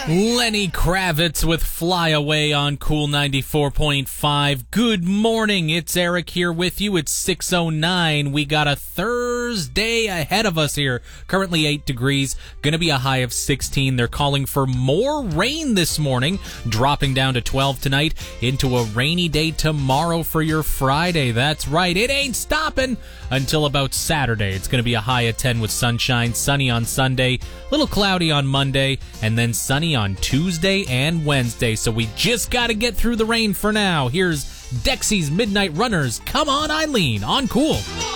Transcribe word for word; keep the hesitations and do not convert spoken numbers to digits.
Lenny Kravitz with Fly Away on Cool ninety-four point five. Good morning. It's Eric here with you. It's six oh nine. We got a Thursday ahead of us here. Currently eight degrees. Going to be a high of sixteen. They're calling for more rain this morning, dropping down to twelve tonight, into a rainy day tomorrow for your Friday. That's right. It ain't stopping until about Saturday. It's going to be a high of ten with sunshine, sunny on Sunday, a little cloudy on Monday, and then sunny on Tuesday and Wednesday. So we just got to get through the rain for now. Here's Dexy's Midnight Runners. Come on, Eileen, on Cool.